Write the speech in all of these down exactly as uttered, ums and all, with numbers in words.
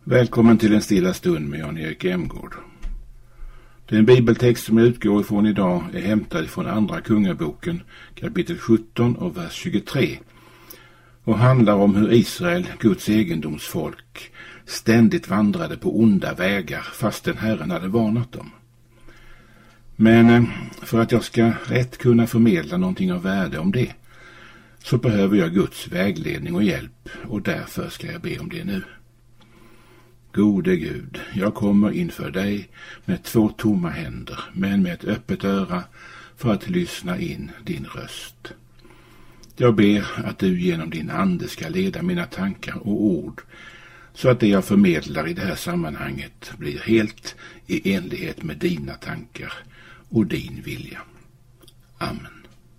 Välkommen till en stilla stund med Jan-Erik Emgård. Den bibeltext som jag utgår ifrån idag är hämtad från andra kungaboken kapitel sjutton och vers tjugotre och handlar om hur Israel, Guds egendomsfolk, ständigt vandrade på onda vägar fastän Herren hade varnat dem. Men för att jag ska rätt kunna förmedla någonting av värde om det så behöver jag Guds vägledning och hjälp, och därför ska jag be om det nu. Gode Gud, jag kommer inför dig med två tomma händer, men med ett öppet öra för att lyssna in din röst. Jag ber att du genom din ande ska leda mina tankar och ord, så att det jag förmedlar i det här sammanhanget blir helt i enlighet med dina tankar och din vilja. Amen.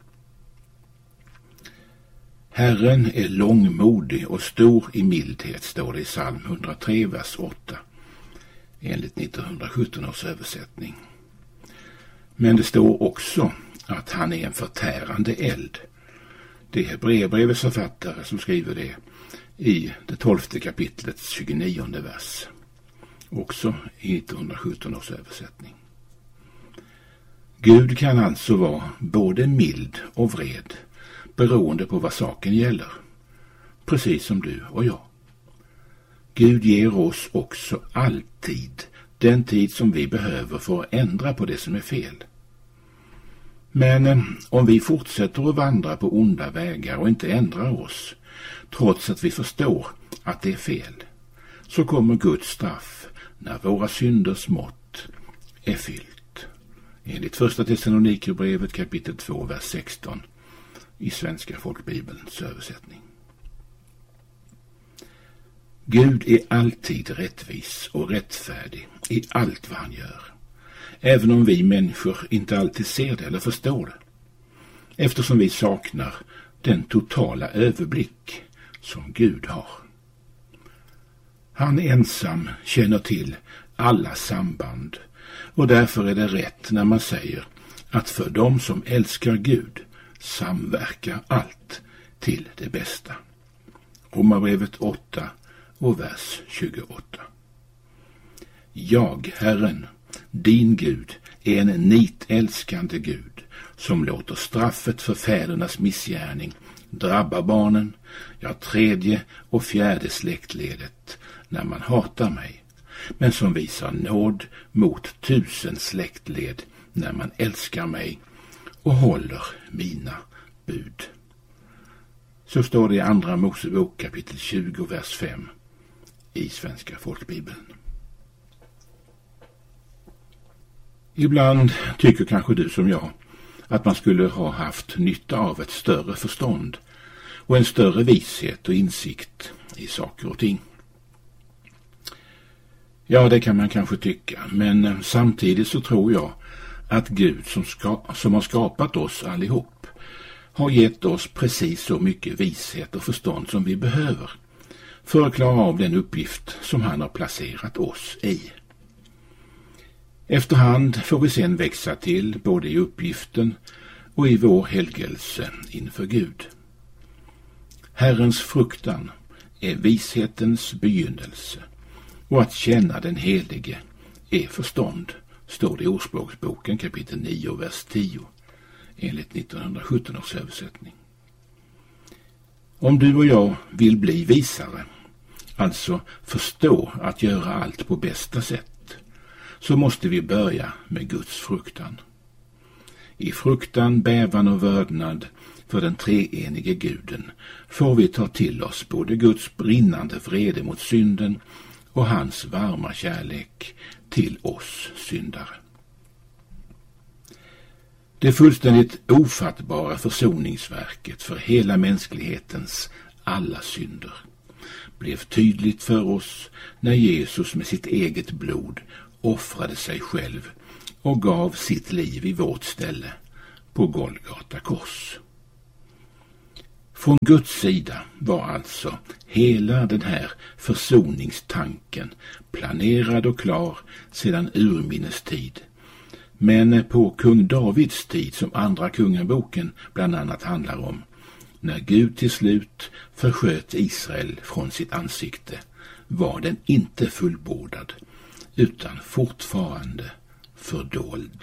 Herren är långmodig och stor i mildhet, står det i psalm hundratre, vers åtta, enligt nittonhundrasjutton års översättning. Men det står också att han är en förtärande eld. Det är Hebreerbrevets författare som skriver det i det tolfte kapitlets tjugonionde vers, också i nittonhundrasjutton års översättning. Gud kan alltså vara både mild och vred, beroende på vad saken gäller, precis som du och jag. Gud ger oss också alltid den tid som vi behöver för att ändra på det som är fel. Men om vi fortsätter att vandra på onda vägar och inte ändrar oss, trots att vi förstår att det är fel, så kommer Guds straff när våra synders mått är fyllt. Enligt första Thessalonikerbrevet kapitel två, vers sexton i Svenska folkbibelns översättning. Gud är alltid rättvis och rättfärdig i allt vad han gör, även om vi människor inte alltid ser det eller förstår det, eftersom vi saknar den totala överblick som Gud har. Han ensam känner till alla samband, och därför är det rätt när man säger att för dem som älskar Gud samverkar allt till det bästa. Romarbrevet åtta och vers tjugoåtta. Jag, Herren, din Gud, är en nitälskande Gud som låter straffet för fädernas missgärning drabba barnen, ja, tredje och fjärde släktledet när man hatar mig, men som visar nåd mot tusen släktled när man älskar mig och håller mina bud. Så står det i andra Mosebok kapitel tjugo, vers fem i Svenska folkbibeln. Ibland tycker kanske du som jag att man skulle ha haft nytta av ett större förstånd och en större vishet och insikt i saker och ting. Ja, det kan man kanske tycka, men samtidigt så tror jag att Gud som, ska, som har skapat oss allihop har gett oss precis så mycket vishet och förstånd som vi behöver för att klara av den uppgift som han har placerat oss i. Efterhand får vi sedan växa till både i uppgiften och i vår helgelse inför Gud. Herrens fruktan är vishetens begynnelse, och att känna den helige är förstånd, står det i Ordspråksboken kapitel nio, vers tio, enligt nittonhundrasjutton års översättning. Om du och jag vill bli visare, alltså förstå att göra allt på bästa sätt, så måste vi börja med Guds fruktan. I fruktan, bävan och vördnad för den treenige Guden får vi ta till oss både Guds brinnande vrede mot synden och hans varma kärlek till oss syndare. Det fullständigt ofattbara försoningsverket för hela mänsklighetens alla synder blev tydligt för oss när Jesus med sitt eget blod offrade sig själv och gav sitt liv i vårt ställe på Golgata kors. Från Guds sida var alltså hela den här försoningstanken planerad och klar sedan urminnes tid. Men på kung Davids tid, som andra kungaboken bland annat handlar om, När Gud till slut försköt Israel från sitt ansikte var den inte fullbordad utan fortfarande fördold.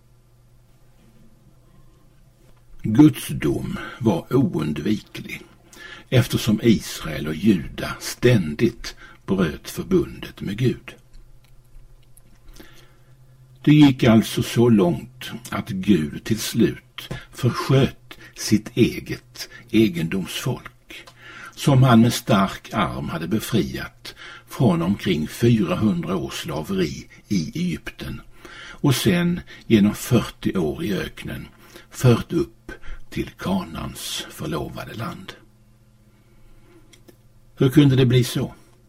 Guds dom var oundviklig eftersom Israel och Juda ständigt bröt förbundet med Gud. Det gick alltså så långt att Gud till slut försköt sitt eget egendomsfolk, som han med stark arm hade befriat från omkring fyrahundra års slaveri i Egypten och sen genom fyrtio år i öknen fört upp till Kanans förlovade land. Hur kunde det bli så?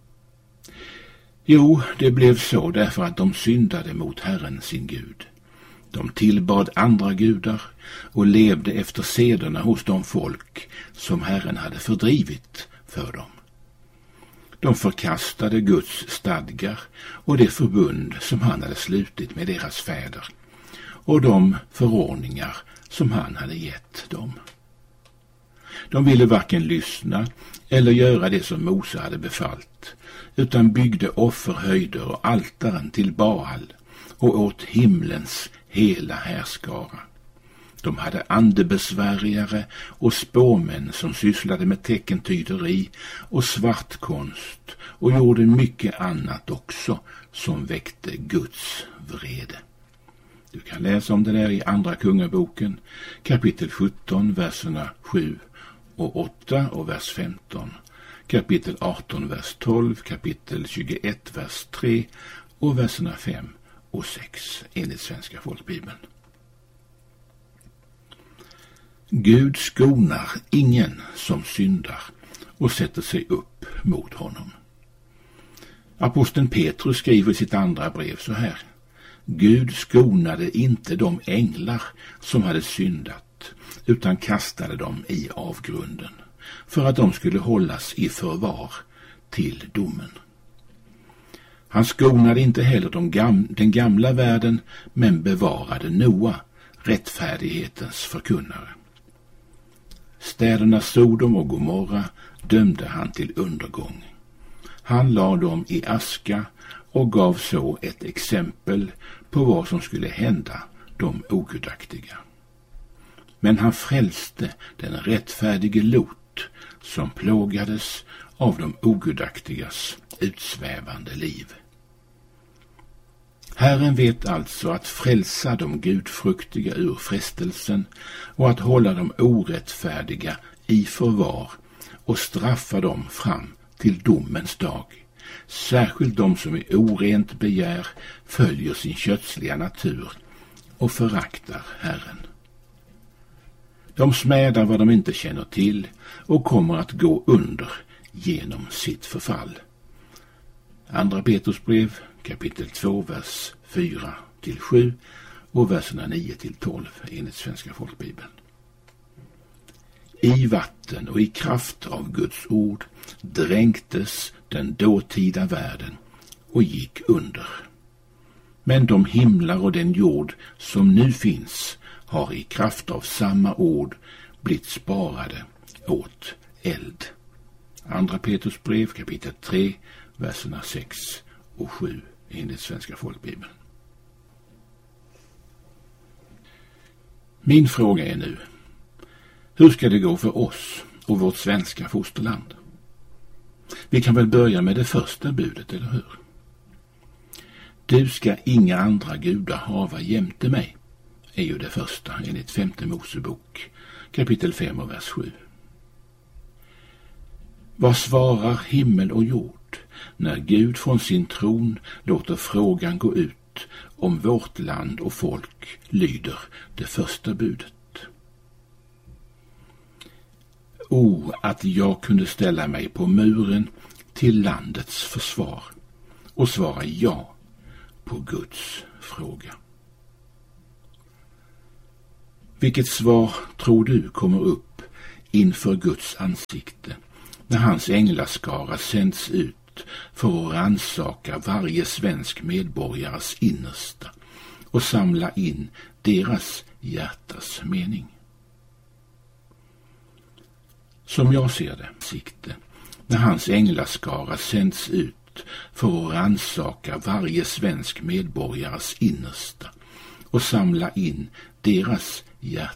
Jo, det blev så därför att de syndade mot Herren sin Gud. De tillbad andra gudar och levde efter sederna hos de folk som Herren hade fördrivit för dem. De förkastade Guds stadgar och det förbund som han hade slutit med deras fäder och de förordningar som han hade gett dem. De ville varken lyssna eller göra det som Mose hade befallt, utan byggde offerhöjder och altaren till Baal och åt himlens hela härskara. De hade andebesvärjare och spåmän som sysslade med teckentyderi och svartkonst och gjorde mycket annat också som väckte Guds vrede. Du kan läsa om det där i Andra Kungaboken, kapitel sjutton, verserna sju och åtta och vers femton, kapitel arton, vers tolv, kapitel tjugoett, vers tre och verserna fem och sex enligt Svenska folkbibeln. Gud skonar ingen som syndar och sätter sig upp mot honom. Aposteln Petrus skriver i sitt andra brev så här: Gud skonade inte de änglar som hade syndat, utan kastade dem i avgrunden, för att de skulle hållas i förvar till domen. Han skonade inte heller de gam- den gamla världen, men bevarade Noa, rättfärdighetens förkunnare. Städerna Sodom och Gomorra dömde han till undergång. Han lade dem i aska och gav så ett exempel på vad som skulle hända de ogudaktiga. Men han frälste den rättfärdige Lot, som plågades av de ogudaktigas utsvävande liv. Herren vet alltså att frälsa de gudfruktiga ur frestelsen och att hålla de orättfärdiga i förvar och straffa dem fram till domens dag. Särskilt de som i orent begär följer sin kötsliga natur och föraktar Herren. De smädar vad de inte känner till och kommer att gå under genom sitt förfall. Andra Petrus brev, kapitel två, vers fyra till sju och verserna nio till tolv enligt Svenska folkbibeln. I vatten och i kraft av Guds ord dränktes den dåtida världen och gick under. Men de himlar och den jord som nu finns har i kraft av samma ord blivit sparade åt eld. Andra Petrus brev, kapitel tre, verserna sex och sju enligt Svenska folkbibeln. Min fråga är nu: hur ska det gå för oss och vårt svenska fosterland? Vi kan väl börja med det första budet, eller hur? Du ska inga andra gudar hava jämte mig, är ju det första enligt femte Mosebok, kapitel fem och vers sju. Vad svarar himmel och jord när Gud från sin tron låter frågan gå ut om vårt land och folk lyder det första budet? O, att jag kunde ställa mig på muren till landets försvar och svara ja på Guds fråga. Vilket svar tror du kommer upp inför Guds ansikte när hans änglaskara sänds ut för att ransaka varje svensk medborgares innersta och samla in deras hjärtas mening? som jag ser det, sikte, när hans änglaskara sänds ut för att ransaka varje svensk medborgares innersta och samla in deras hjärta.